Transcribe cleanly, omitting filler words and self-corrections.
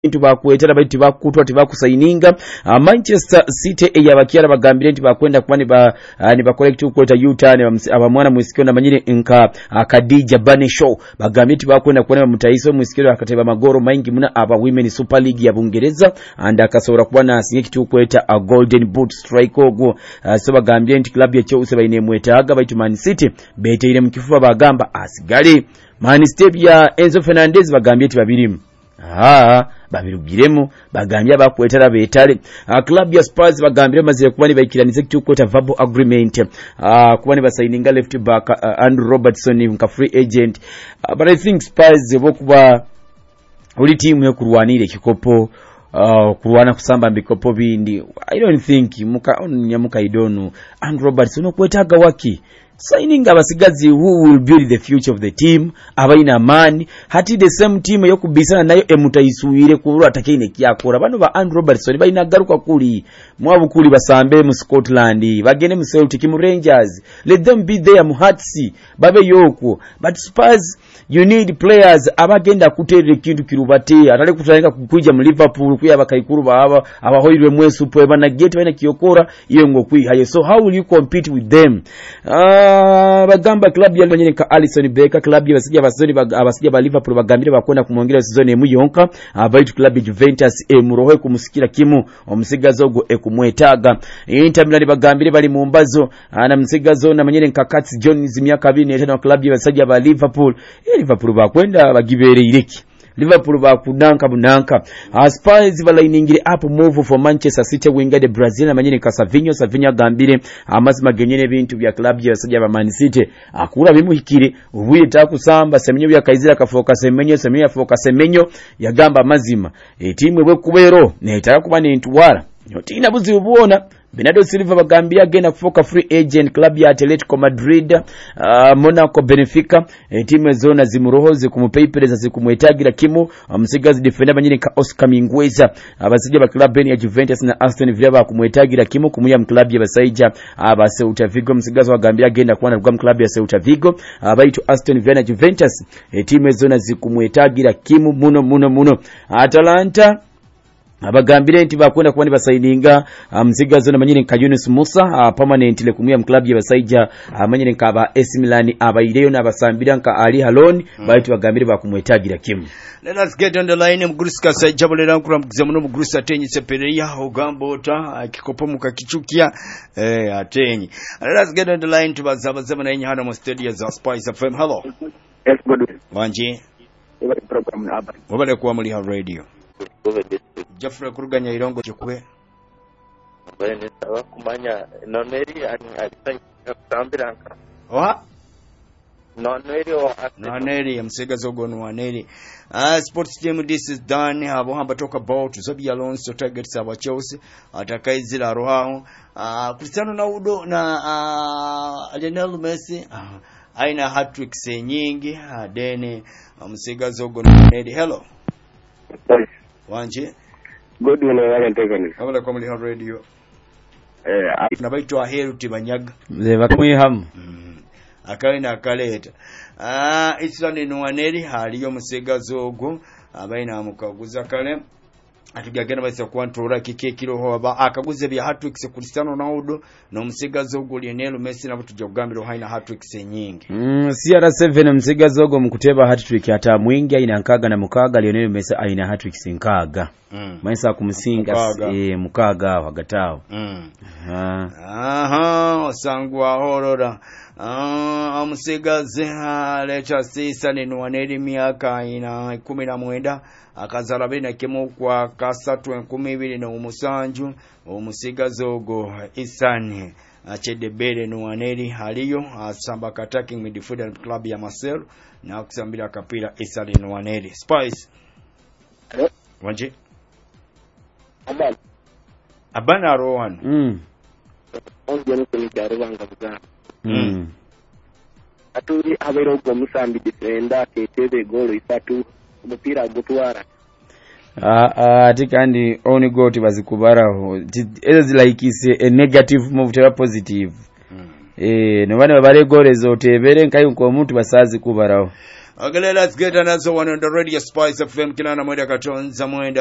nti bakwetera bali tibakutwa tibakusaininga. Manchester City eyabakiara bagambire nti bakwenda kuba ne ba collect kweta U-turn abamwana musikio na manyire nka Khadija Bane Show bagambire nti bakwenda kuba mutaiso musikio akateba magoro maingi muna aba Women Super League ya Bungereza and akasobora kuba na asinye kitu kweta a Golden Boot strike ogwo. So bagambire nti club ya Chelsea bayine mwetaaga baitu Man City beteire mu kifuba bagamba asigale. Man City ya Enzo Fernandez bagambire nti babirimu babirugiremu bagambye bakwetera betale. Club ya Spurs bagambire mazire kuba ni baikiranize kitu kweta verbal agreement kuba ni basaininga left back Andrew Robertson nka free agent. But I think Spurs bokuba uli timu yo kurwanire kikopo kurwana kusamba mbikopo bindi. I don't think muka idonu Andrew Robertson okwetaga waki signing abasigazi who will build the future of the team abaina man hati the same team yo kubisana nayo emutayisuire kubura atakine kyakora bano ba Andrew Robertson baina garuka kuli mwabukuli basambe mu Scotland bagene mu Celtic mu Rangers, let them be there mu Hearts babe yoko. But Spurs you need players abagenda kuterera kintu kirubate atale kutanga kukuja mu Liverpool kuya bakayikuru baba abahoirwe mwesu po bana gate bana kiyokora iyo ngo kwihaye. So how will you compete with them? Bagamba club ya manyene ka Alisson Becker club ya basija ba Liverpool bagambire bakwenda kumwongera season emu yonka abaitu club ya Juventus murohe kumusikira kimu omusigazo go ekumwetaga. Inter Milan bagambire bali mu mbazo na musigazo na manyene ka Curtis Jones myaka 2 na club ya basija ba Liverpool bakwenda bagibere ireki Liverpool bakunanka bunanka. Spurs balainingire up move for Manchester City winger de Brazil na manyene ka Savinho gambire amazima genyene bintu bya club ya sajja ba Man City akura bimuhikire ubuye takusamba Semenyo bya Kaizira kafoka Semenyo yafoka Semenyo yagamba mazima timu bwe kubero netaka kuba n'entwala yotina buzi ubona. Bernardo Silva bagambia agenda kufoka free agent club ya Atletico Madrid, Monaco, Benfica. Timu zona zimurohoze kumupeipereza zikumwetagira kimu musigazi defender banyine ka Oscar Mingweza abasije ba club ya Juventus na Aston Villa bakumwetagira kimu kumuya mu club ya Basaija aba Celta Vigo. Musigazi bagambia agenda kuana rugwa mu club ya Celta Vigo abaitu Aston Villa na Juventus. Timu zona zikumwetagira kimu muno. Atalanta abagambire nti bakwenda kuba ni basaininga mzigazo na manyine nka Yunus Musa permanent le kumuya mu club ya Basaija manyine nka aba AC Milan abaireyo na basambira nka Ali Halon baitu bagambire bakumwetagira kimu. Let us get on the line. Mguruska sajabulera nkura mkuzamuno mgurusa atenyi sepereya ogambota kikopomuka kichukia atenyi. Let us get on the line tubazabazaba na yenye hana mu studio za Spice FM. Hello. Yes, good. Wanji. Wabale program na haba. Wabale kuwa muli ha radio. Jeffrey kuruganya irongo chukwe. Wabale nisawa kumanya noneri alitambiranga. Oha? Noneri ya msega zogo nwaneri. Sports team this is done. Habo hamba talk about Zabi Alonso targets aba Chelsea atakaizira arohao. Cristiano Ronaldo na Lionel Messi aina hat-trick nyingi deni msega zogo nwaneri. Hello. Wanje good one wale ntekani abala kwa muli radio nabaitwa Heru Tibanyaga leva kwihamu akali na akaleta Island Nwaneri haliyo musega zogo abaina mukaguza kale atugagena basa kwantrola kikekiro hoba akaguze bya hat-trick Cristiano Ronaldo no musega zogo Lionel Messi nabo tujogambira haina hat-trick nyingi. CR7 musega zogo mukuteba hat-trick ata mwingi aina nkaga na mukaga Lionel Messi aina hat-trick nkaga maisa kumusinga mukaga wagatao. Sangwa horora amusega lecha sisa ni Nwaneri miaka ina 19 akazala bena kemo kwa kasatu 2027 omusiga zogo Isani achedebere Nwaneri haliyo asamba attacking midfielder club ya Marseille na kusambira kapira Isani Nwaneri. Spice wanje abana rohan onje no kumijaro banga buga aturi abero go musambi defenda ketebe golo isatu umupira gutwara atikandi only go to bazikubaraho ezo zilaikise a negative move to a positive no bana bare gore zotebere nkayo ko omuntu basazi kubaraho. Okay, let's get another one on the radio Spice FM kinana mwenda katonza mwenda